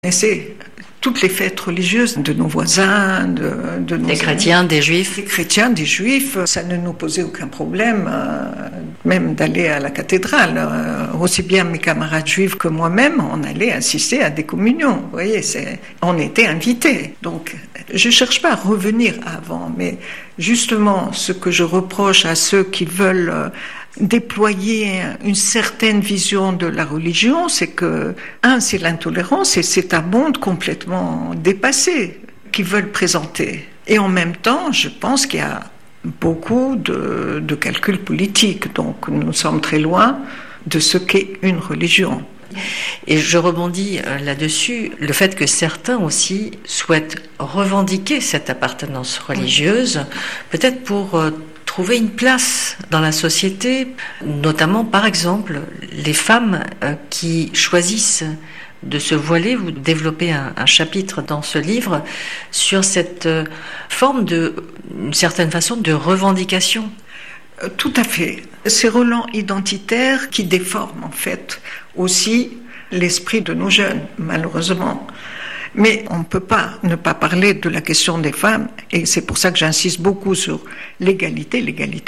Et c'est toutes les fêtes religieuses de nos voisins, de nos des chrétiens, des juifs. Des chrétiens, des juifs, ça ne nous posait aucun problème, même d'aller à la cathédrale. Aussi bien mes camarades juifs que moi-même, on allait assister à des communions. Vous voyez, on était invités. Donc, je ne cherche pas à revenir avant, mais justement, ce que je reproche à ceux qui veulent déployer une certaine vision de la religion, c'est que, c'est l'intolérance et c'est un monde complètement dépassé qu'ils veulent présenter. Et en même temps, je pense qu'il y a beaucoup de calculs politiques, donc nous sommes très loin de ce qu'est une religion. Et je rebondis là-dessus, le fait que certains aussi souhaitent revendiquer cette appartenance religieuse, peut-être pour trouver une place dans la société, notamment par exemple les femmes qui choisissent de se voiler. Vous développez un chapitre dans ce livre sur cette forme une certaine façon de revendication. Tout à fait. Ces relents identitaires qui déforment en fait aussi l'esprit de nos jeunes, malheureusement. Mais on ne peut pas ne pas parler de la question des femmes, et c'est pour ça que j'insiste beaucoup sur l'égalité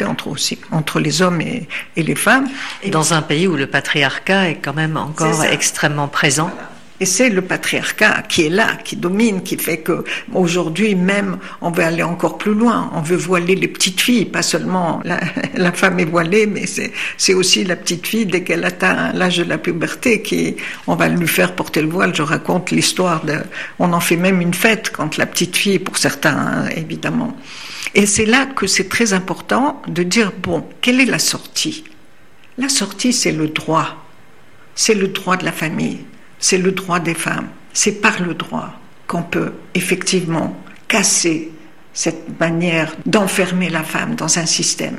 entre les hommes et les femmes. Dans un pays où le patriarcat est quand même encore extrêmement présent. Voilà. Et c'est le patriarcat qui est là, qui domine, qui fait que aujourd'hui même, on veut aller encore plus loin. On veut voiler les petites filles, pas seulement la femme est voilée, mais c'est aussi la petite fille dès qu'elle atteint l'âge de la puberté on va lui faire porter le voile. Je raconte l'histoire on en fait même une fête quand la petite fille, pour certains, évidemment. Et c'est là que c'est très important de dire, bon, quelle est la sortie? La sortie, c'est le droit. C'est le droit de la famille. C'est le droit des femmes. C'est par le droit qu'on peut effectivement casser cette manière d'enfermer la femme dans un système.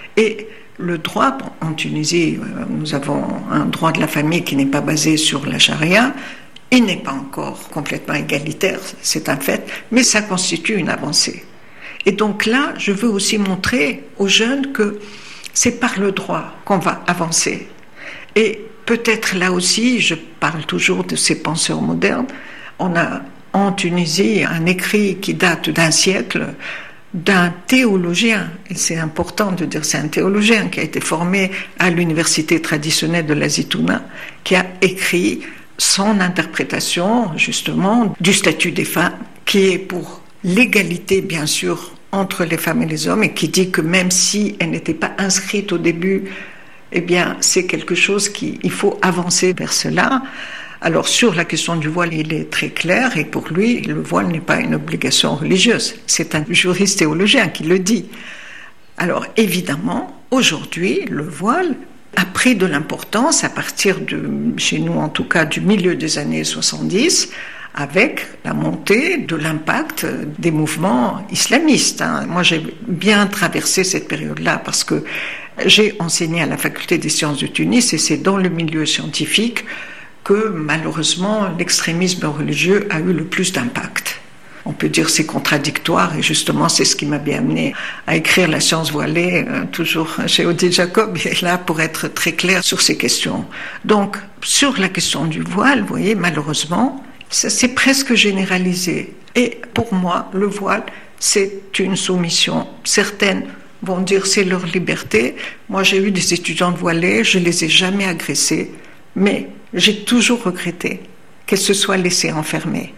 Et le droit, en Tunisie, nous avons un droit de la famille qui n'est pas basé sur la charia. Il n'est pas encore complètement égalitaire, c'est un fait, mais ça constitue une avancée. Et donc là, je veux aussi montrer aux jeunes que c'est par le droit qu'on va avancer. Et peut-être là aussi, je parle toujours de ces penseurs modernes, on a en Tunisie un écrit qui date d'un siècle d'un théologien, et c'est important de dire c'est un théologien qui a été formé à l'université traditionnelle de la Zitouna, qui a écrit son interprétation justement du statut des femmes, qui est pour l'égalité bien sûr entre les femmes et les hommes, et qui dit que même si elle n'était pas inscrite au début, eh bien, c'est quelque chose il faut avancer vers cela. Alors, sur la question du voile, il est très clair, et pour lui, le voile n'est pas une obligation religieuse. C'est un juriste théologien qui le dit. Alors, évidemment, aujourd'hui, le voile a pris de l'importance à partir chez nous en tout cas, du milieu des années 70, avec la montée de l'impact des mouvements islamistes. Moi, j'ai bien traversé cette période-là parce que j'ai enseigné à la faculté des sciences de Tunis et c'est dans le milieu scientifique que malheureusement l'extrémisme religieux a eu le plus d'impact. On peut dire c'est contradictoire et justement c'est ce qui m'a bien amené à écrire La science voilée, toujours chez Odile Jacob, et là pour être très clair sur ces questions. Donc sur la question du voile, vous voyez, malheureusement, c'est presque généralisé. Et pour moi, le voile, c'est une soumission. Certaines vont dire c'est leur liberté. Moi, j'ai eu des étudiantes voilées, je les ai jamais agressées, mais j'ai toujours regretté qu'elles se soient laissées enfermer.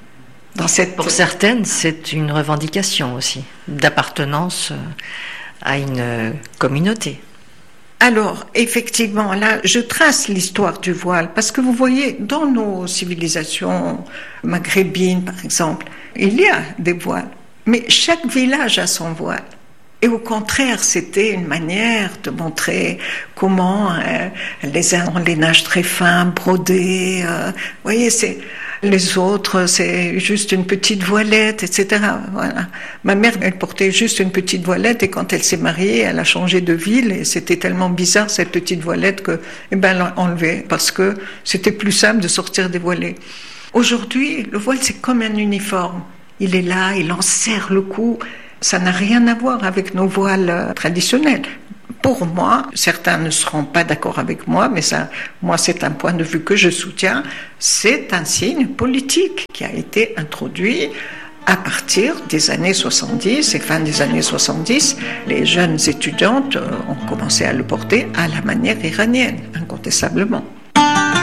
Pour certaines, c'est une revendication aussi, d'appartenance à une communauté. Alors, effectivement, là, je trace l'histoire du voile, parce que vous voyez, dans nos civilisations maghrébines, par exemple, il y a des voiles, mais chaque village a son voile. Et au contraire, c'était une manière de montrer comment les uns ont les nages très fins, brodés. Vous voyez, les autres, c'est juste une petite voilette, etc. Voilà. Ma mère, elle portait juste une petite voilette et quand elle s'est mariée, elle a changé de ville et c'était tellement bizarre cette petite voilette que, elle l'a enlevée parce que c'était plus simple de sortir dévoilée. Aujourd'hui, le voile, c'est comme un uniforme. Il est là, il enserre le cou. Ça n'a rien à voir avec nos voiles traditionnels. Pour moi, certains ne seront pas d'accord avec moi, mais ça, moi, c'est un point de vue que je soutiens. C'est un signe politique qui a été introduit à partir des années 70 et fin des années 70. Les jeunes étudiantes ont commencé à le porter à la manière iranienne, incontestablement.